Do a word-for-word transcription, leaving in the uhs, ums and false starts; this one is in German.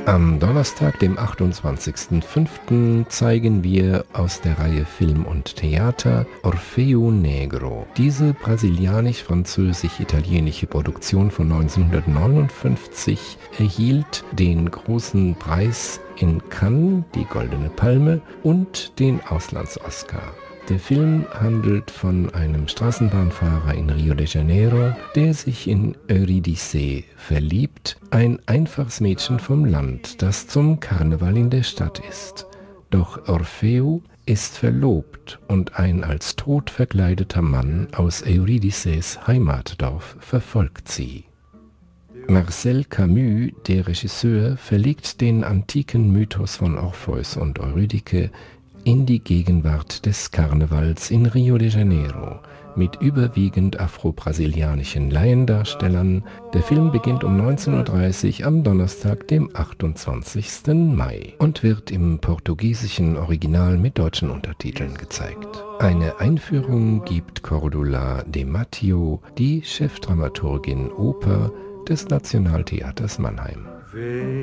Am Donnerstag, dem achtundzwanzigsten fünften zeigen wir aus der Reihe Film und Theater Orfeo Negro. Diese brasilianisch-französisch-italienische Produktion von neunzehnhundertneunundfünfzig erhielt den großen Preis in Cannes, die Goldene Palme und den Auslands-Oscar. Der Film handelt von einem Straßenbahnfahrer in Rio de Janeiro, der sich in Eurydice verliebt, ein einfaches Mädchen vom Land, das zum Karneval in der Stadt ist. Doch Orfeo ist verlobt und ein als tot verkleideter Mann aus Eurydices Heimatdorf verfolgt sie. Marcel Camus, der Regisseur, verlegt den antiken Mythos von Orpheus und Eurydike in die Gegenwart des Karnevals in Rio de Janeiro mit überwiegend afro-brasilianischen Laiendarstellern. Der Film beginnt um neunzehn Uhr dreißig am Donnerstag, dem achtundzwanzigsten Mai und wird im portugiesischen Original mit deutschen Untertiteln gezeigt. Eine Einführung gibt Cordula de Matteo, die Chefdramaturgin Oper des Nationaltheaters Mannheim.